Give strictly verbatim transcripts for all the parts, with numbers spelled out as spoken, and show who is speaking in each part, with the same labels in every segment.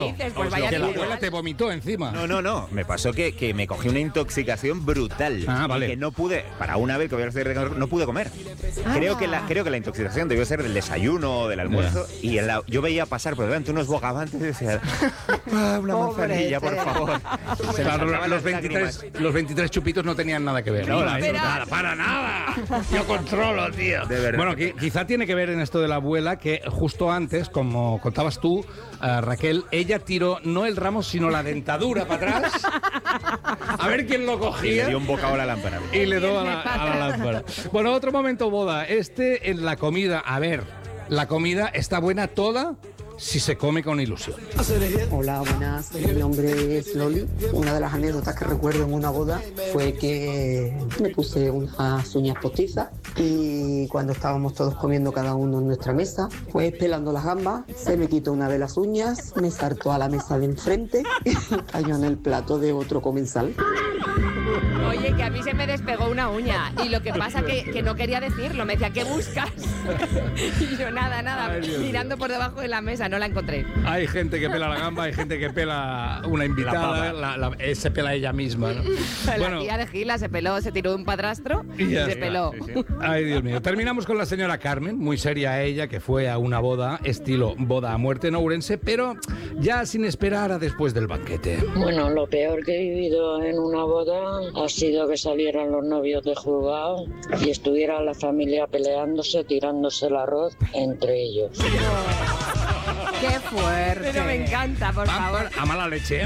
Speaker 1: Dices, pues vaya
Speaker 2: que la
Speaker 1: que
Speaker 2: abuela
Speaker 1: mal.
Speaker 2: te vomitó encima.
Speaker 3: No, no, no. Me pasó que, que me cogí una intoxicación brutal.
Speaker 2: Ah, vale.
Speaker 3: Y que no pude, para una vez que voy a hacer recorrido, no pude comer.
Speaker 1: Ah.
Speaker 3: Creo que, la, creo que la intoxicación debió ser del desayuno o del almuerzo. Y en la- yo veía pasar por delante unos bogavantes y decía, ah, una
Speaker 1: Pobre
Speaker 3: manzanilla, por
Speaker 1: Tere.
Speaker 3: favor. Se me
Speaker 2: Claro,
Speaker 3: saltaban
Speaker 2: los,
Speaker 3: las
Speaker 2: veintitrés,
Speaker 3: lágrimas.
Speaker 2: los veintitrés chupitos no tenían nada que ver.
Speaker 3: No,
Speaker 2: ¿no?
Speaker 3: la
Speaker 2: Eso
Speaker 1: verdad.
Speaker 2: nada, para nada. Yo controlo, tío.
Speaker 3: De verdad.
Speaker 2: Bueno, qui- quizá tiene que ver en esto de la abuela que justo antes, como contabas tú, eh, Raquel, ella tiró no el ramo, sino la dentadura para atrás. A ver quién lo
Speaker 3: Y le
Speaker 2: cogía.
Speaker 3: dio un bocado a la lámpara.
Speaker 2: Y le dio a la, a la lámpara. Bueno, otro momento boda. Este en la comida. A ver, la comida está buena toda si se come con ilusión.
Speaker 4: Hola, buenas. Mi nombre es Loli. Una de las anécdotas que recuerdo en una boda fue que me puse unas uñas postizas y cuando estábamos todos comiendo cada uno en nuestra mesa, pues pelando las gambas, se me quitó una de las uñas, me saltó a la mesa de enfrente y cayó en el plato de otro comensal.
Speaker 1: Oye, que a mí se me despegó una uña y lo que pasa que, que no quería decirlo, me decía, ¿qué buscas? Y yo nada, nada,
Speaker 2: Ay, Dios
Speaker 1: mirando por debajo de la mesa, no la encontré.
Speaker 2: Hay gente que pela la gamba, hay gente que pela una invitada, la, la- eh, se pela ella misma, ¿no?
Speaker 1: La tía de Gila se peló, se tiró un padrastro y,
Speaker 2: Y ya
Speaker 1: se
Speaker 2: está,
Speaker 1: peló.
Speaker 2: Ay, Dios mío. Terminamos con la señora Carmen, muy seria ella, que fue a una boda, estilo boda a muerte en Ourense, pero ya sin esperar a después del banquete.
Speaker 5: Bueno, lo peor que he vivido en una boda ha sido que salieran los novios de juzgado y estuviera la familia peleándose, tirándose el arroz entre ellos.
Speaker 1: ¡Qué fuerte! Pero me encanta, por favor.
Speaker 2: A mala leche.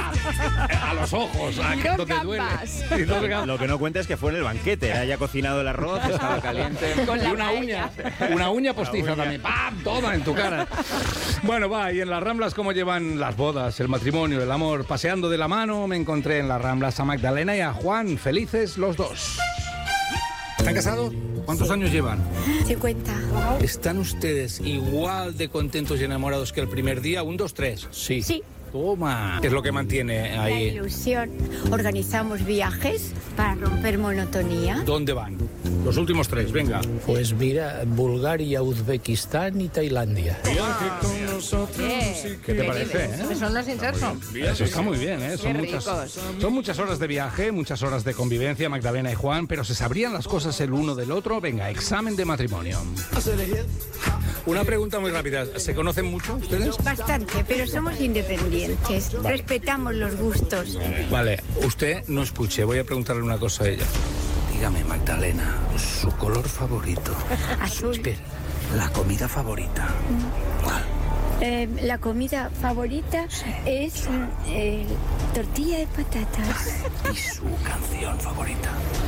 Speaker 2: A los ojos, a
Speaker 1: Y
Speaker 2: que
Speaker 1: dos
Speaker 2: donde duele.
Speaker 1: gambas.
Speaker 2: Y dos gambas.
Speaker 3: Lo que no cuenta es que fue en el banquete. Haya cocinado el arroz, estaba caliente.
Speaker 1: Con
Speaker 2: Y
Speaker 1: la
Speaker 2: una uña,
Speaker 1: paella.
Speaker 2: una uña postiza también. ¡Pam! Toda en tu cara. Bueno, va, y en las Ramblas, ¿cómo llevan las bodas, el matrimonio, el amor? Paseando de la mano, me encontré en las Ramblas a Magdalena y a Juan, felices los dos. ¿Están casados? ¿Cuántos años llevan?
Speaker 6: cincuenta.
Speaker 2: ¿Están ustedes igual de contentos y enamorados que el primer día? Un, dos, tres. Sí.
Speaker 6: Sí.
Speaker 2: Toma. ¿Qué es lo que mantiene
Speaker 6: La
Speaker 2: ahí?
Speaker 6: ilusión. Organizamos viajes para romper monotonía.
Speaker 2: ¿Dónde van? Los últimos tres, venga.
Speaker 7: Pues mira, Bulgaria, Uzbekistán y Tailandia.
Speaker 1: ¿Qué?
Speaker 2: ¿Qué te parece,
Speaker 1: dices?
Speaker 2: eh?
Speaker 1: Son los insersos.
Speaker 2: Eso está muy bien, ¿eh? Son
Speaker 1: Qué
Speaker 2: muchas,
Speaker 1: ricos.
Speaker 2: son muchas horas de viaje, muchas horas de convivencia, Magdalena y Juan, pero ¿se sabrían las cosas el uno del otro? Venga, examen de matrimonio. Una pregunta muy rápida. ¿Se conocen mucho ustedes?
Speaker 6: Bastante, pero somos independientes. Respetamos los gustos.
Speaker 2: Vale, usted no escuche, voy a preguntarle una cosa a ella. Dígame, Magdalena, su color favorito.
Speaker 6: Azul.
Speaker 2: Espera, la comida favorita. ¿Cuál?
Speaker 6: Eh, la comida favorita es eh, tortilla de patatas.
Speaker 2: ¿Y su canción favorita?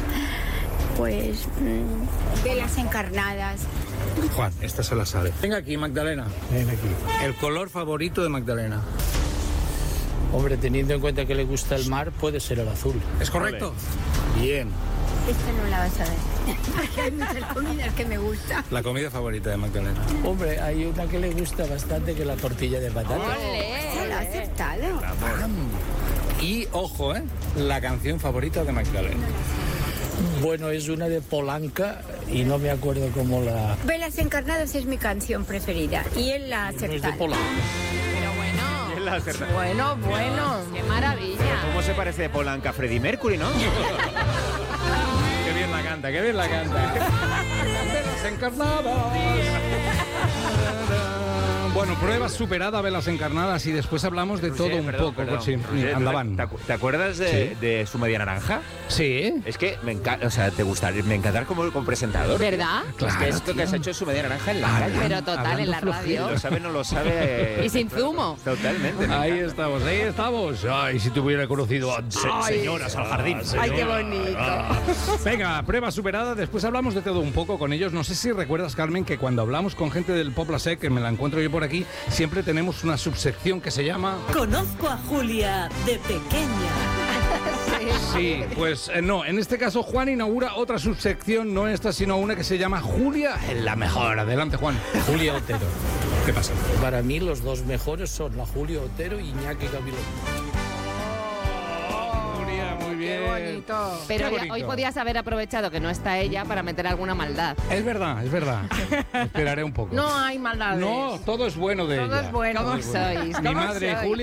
Speaker 6: Pues mm, velas encarnadas.
Speaker 2: Juan, esta se la sabe. Venga aquí, Magdalena.
Speaker 7: Ven aquí.
Speaker 2: El color favorito de Magdalena.
Speaker 7: Hombre, teniendo en cuenta que le gusta el mar, puede ser el azul.
Speaker 2: ¿Es correcto? Bien.
Speaker 6: Esta no la vas a ver. Porque hay muchas comidas que me gustan.
Speaker 2: La comida favorita de Magdalena.
Speaker 7: Hombre, hay una que le gusta bastante, que es la tortilla de patatas.
Speaker 6: Se la ha aceptado.
Speaker 2: Y, ojo, ¿eh? La canción favorita de Magdalena.
Speaker 7: Bueno, es una de Polanca y no me acuerdo cómo la...
Speaker 6: Velas encarnadas es mi canción preferida. Y él la ha
Speaker 7: No es de
Speaker 6: aceptado.
Speaker 7: Polanca.
Speaker 1: Pero bueno,
Speaker 3: La cerda-
Speaker 1: bueno, bueno, qué maravilla.
Speaker 3: ¿Cómo se parece de Polanca a Freddie Mercury, no?
Speaker 2: Qué bien la canta, qué bien la canta. Velas encarnadas. Bueno, prueba superada, velas encarnadas, y después hablamos de todo
Speaker 3: Roger,
Speaker 2: un
Speaker 3: perdón,
Speaker 2: poco.
Speaker 3: perdón.
Speaker 2: Sí,
Speaker 3: Roger,
Speaker 2: andaban.
Speaker 3: ¿Te, acu- te acuerdas de,
Speaker 2: Sí.
Speaker 3: de su media naranja?
Speaker 2: Sí.
Speaker 3: Es que me encanta, o sea, te gustaría, me encantar como, como presentador.
Speaker 1: ¿Verdad?
Speaker 3: Es que esto que has hecho es su media naranja en la calle.
Speaker 1: Pero total, en la
Speaker 2: Hablando
Speaker 1: radio.
Speaker 3: Lo sabe, no lo sabe.
Speaker 1: Y sin zumo.
Speaker 3: Totalmente. me
Speaker 2: Ahí
Speaker 3: encanta.
Speaker 2: estamos, ahí estamos. Ay, si te hubiera conocido antes.
Speaker 1: Ay.
Speaker 3: Señoras al jardín.
Speaker 1: Ay, qué bonito.
Speaker 2: Venga, prueba superada. Después hablamos de todo un poco con ellos. No sé si recuerdas, Carmen, que cuando hablamos con gente del Pobla Sec, que me la encuentro yo por aquí, siempre tenemos una subsección que se llama...
Speaker 8: Conozco a Julia de pequeña.
Speaker 2: Sí, pues eh, no. En este caso, Juan inaugura otra subsección, no esta, sino una que se llama Julia en la mejor. Adelante, Juan.
Speaker 7: Julia Otero.
Speaker 2: ¿Qué pasa?
Speaker 7: Para mí los dos mejores son la Julia Otero y Iñaki Gabilondo.
Speaker 2: Julia, muy bien.
Speaker 1: Qué bonito. Pero
Speaker 2: Qué
Speaker 1: ya-
Speaker 2: bonito.
Speaker 1: hoy podías haber aprovechado que no está ella para meter alguna maldad.
Speaker 2: Es verdad, es verdad. Esperaré un poco.
Speaker 1: No hay maldades.
Speaker 2: No, todo es bueno de
Speaker 1: Todo
Speaker 2: ella.
Speaker 1: es bueno. ¿Cómo sois?
Speaker 2: Mi
Speaker 1: ¿Cómo
Speaker 2: madre,
Speaker 1: sois?
Speaker 2: Julia.